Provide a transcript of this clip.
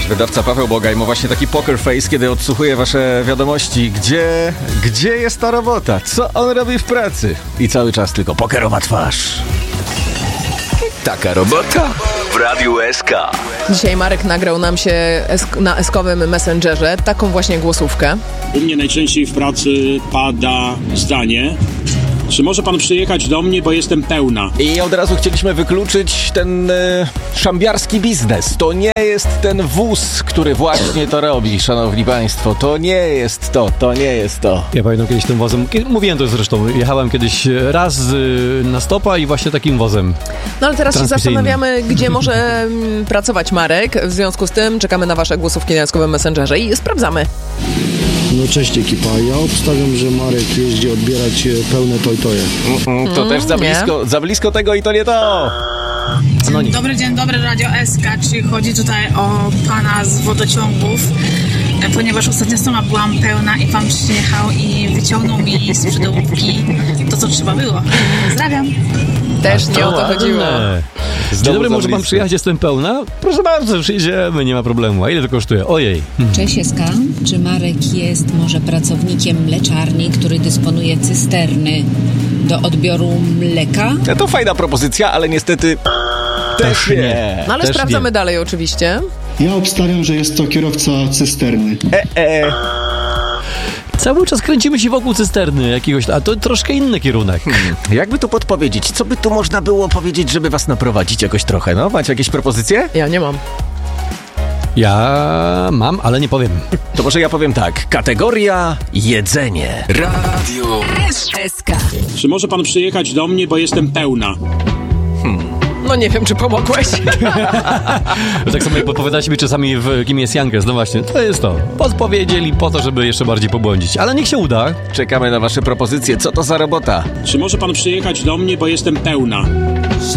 nasz wydawca Paweł Bogaj ma właśnie taki poker face, kiedy odsłuchuje wasze wiadomości. Gdzie jest ta robota? Co on robi w pracy? I cały czas tylko pokerowa twarz. Taka robota w Radiu SK. Dzisiaj Marek nagrał nam się na eskowym Messengerze taką właśnie głosówkę. U mnie najczęściej w pracy pada zdanie: czy może pan przyjechać do mnie, bo jestem pełna. I od razu chcieliśmy wykluczyć ten szambiarski biznes. To nie jest ten wóz, który właśnie to robi, szanowni państwo. To nie jest to. Ja pamiętam kiedyś tym wozem, mówiłem to zresztą, jechałem kiedyś raz na stopa i właśnie takim wozem. No ale teraz się transmisyjnym. zastanawiamy, gdzie może pracować Marek. W związku z tym czekamy na wasze głosówki na eskowym Messengerze i sprawdzamy. No cześć ekipa, ja obstawiam, że Marek jeździ odbierać pełne toj-toje. To też za blisko tego i to nie to. No nie. Dzień dobry Radio SK. Czy chodzi tutaj o pana z wodociągów? Ponieważ ostatnio sama byłam pełna i pan przyjechał i wyciągnął mi z przydołówki to, co trzeba było. Pozdrawiam. Też nie o to chodziło. Dzień dobry, może pan przyjechać, jestem pełna? Proszę bardzo, przyjdziemy, nie ma problemu. A ile to kosztuje? Ojej. Cześć SK. Czy Marek jest może pracownikiem mleczarni, który dysponuje cysterny do odbioru mleka? To fajna propozycja, ale niestety też nie. No ale Też sprawdzamy nie. dalej oczywiście. Ja obstawiam, że jest to kierowca cysterny. Cały czas kręcimy się wokół cysterny jakiegoś, a to troszkę inny kierunek. Jakby tu podpowiedzieć? Co by tu można było powiedzieć, żeby was naprowadzić jakoś trochę, no? Macie jakieś propozycje? Ja nie mam. Ja mam, ale nie powiem. To może ja powiem tak. Kategoria jedzenie. Radio SK. Czy może pan przyjechać do mnie, bo jestem pełna. No nie wiem, czy pomogłeś. Tak samo jak podpowiadaliście mi czasami kim jest Jankes. No właśnie, to jest to. Podpowiedzieli po to, żeby jeszcze bardziej pobłądzić. Ale niech się uda. Czekamy na wasze propozycje. Co to za robota? Czy może pan przyjechać do mnie, bo jestem pełna.